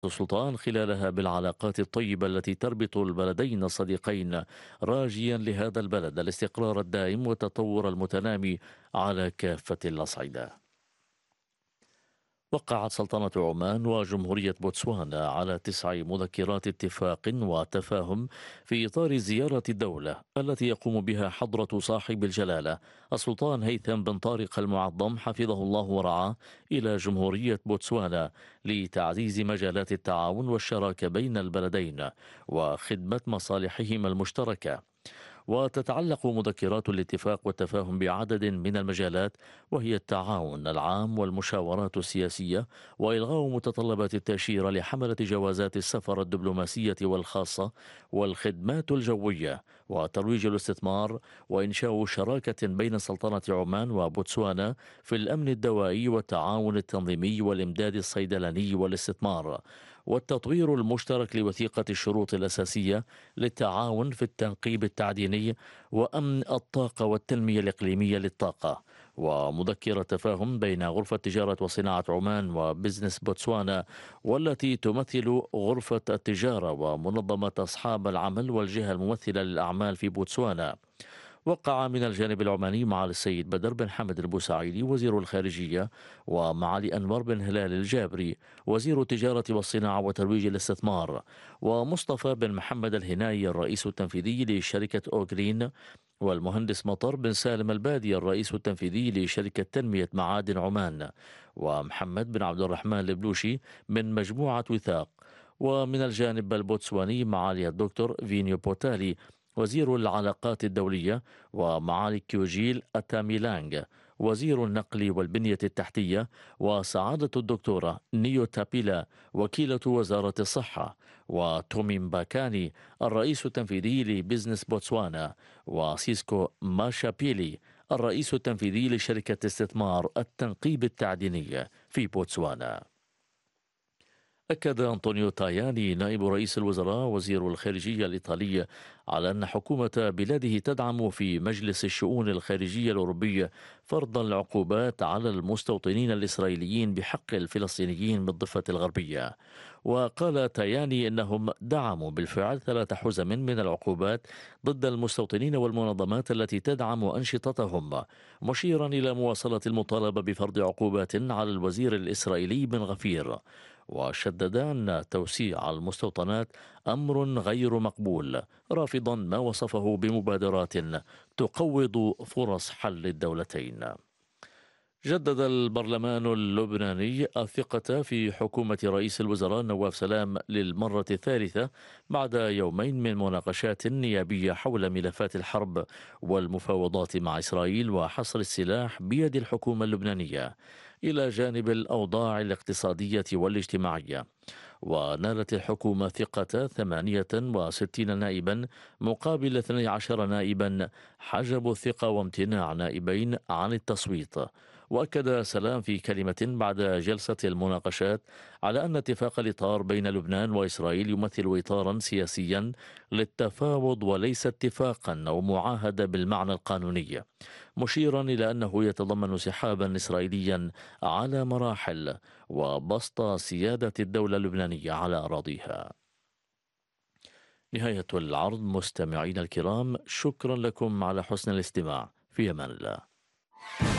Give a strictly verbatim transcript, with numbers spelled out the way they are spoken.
السلطان خلالها بالعلاقات الطيبة التي تربط البلدين الصديقين، راجيا لهذا البلد الاستقرار الدائم والتطور المتنامي على كافة الأصعدة. وقعت سلطنة عمان وجمهورية بوتسوانا على تسع مذكرات اتفاق وتفاهم في إطار زيارة الدولة التي يقوم بها حضرة صاحب الجلالة السلطان هيثم بن طارق المعظم حفظه الله ورعاه إلى جمهورية بوتسوانا لتعزيز مجالات التعاون والشراكة بين البلدين وخدمة مصالحهما المشتركة. وتتعلق مذكرات الاتفاق والتفاهم بعدد من المجالات، وهي التعاون العام والمشاورات السياسية وإلغاء متطلبات التأشيرة لحملة جوازات السفر الدبلوماسية والخاصة والخدمات الجوية وترويج الاستثمار وإنشاء شراكة بين سلطنة عمان وبوتسوانا في الأمن الدوائي والتعاون التنظيمي والإمداد الصيدلاني والاستثمار، والتطوير المشترك لوثيقة الشروط الأساسية للتعاون في التنقيب التعديني وأمن الطاقة والتنمية الإقليمية للطاقة. ومذكرة تفاهم بين غرفة تجارة وصناعة عمان وبزنس بوتسوانا، والتي تمثل غرفة التجارة ومنظمة أصحاب العمل والجهة الممثلة للأعمال في بوتسوانا. وقع من الجانب العماني معالي السيد بدر بن حمد البوسعيدي وزير الخارجية، ومعالي أنور بن هلال الجابري وزير التجارة والصناعة وترويج الاستثمار، ومصطفى بن محمد الهناي الرئيس التنفيذي لشركة أوغرين، والمهندس مطر بن سالم البادي الرئيس التنفيذي لشركة تنمية معادن عمان، ومحمد بن عبد الرحمن البلوشي من مجموعة وثاق. ومن الجانب البوتسواني معالي الدكتور فينيو بوتالي وزير العلاقات الدولية، ومعالي كيوجيل أتاميلانغ وزير النقل والبنية التحتية، وسعادة الدكتورة نيو تابيلا وكيلة وزارة الصحة، وتومين باكاني الرئيس التنفيذي لبزنس بوتسوانا، وسيسكو ماشابيلي الرئيس التنفيذي لشركة استثمار التنقيب التعديني في بوتسوانا. أكد أنطونيو تاياني نائب رئيس الوزراء وزير الخارجية الإيطالي على أن حكومة بلاده تدعم في مجلس الشؤون الخارجية الأوروبية فرض العقوبات على المستوطنين الإسرائيليين بحق الفلسطينيين بالضفة الغربية. وقال تاياني إنهم دعموا بالفعل ثلاث حزم من العقوبات ضد المستوطنين والمنظمات التي تدعم أنشطتهم، مشيرا إلى مواصلة المطالبة بفرض عقوبات على الوزير الإسرائيلي بن غفير. وشدد أن توسيع المستوطنات أمر غير مقبول، رافضا ما وصفه بمبادرات تقوض فرص حل الدولتين. جدد البرلمان اللبناني الثقة في حكومة رئيس الوزراء نواف سلام للمرة الثالثة بعد يومين من مناقشات نيابية حول ملفات الحرب والمفاوضات مع إسرائيل وحصر السلاح بيد الحكومة اللبنانية، إلى جانب الأوضاع الاقتصادية والاجتماعية. ونالت الحكومة ثقة ثمانية وستين نائبا مقابل اثني عشر نائبا حجبوا الثقة وامتناع نائبين عن التصويت. وأكد سلام في كلمة بعد جلسة المناقشات على أن اتفاق الإطار بين لبنان وإسرائيل يمثل إطارا سياسيا للتفاوض وليس اتفاقا أو معاهدة بالمعنى القانوني، مشيرا إلى أنه يتضمن سحابا إسرائيليا على مراحل وبسط سيادة الدولة اللبنانية على أراضيها. نهاية العرض مستمعين الكرام، شكرا لكم على حسن الاستماع، في أمان الله.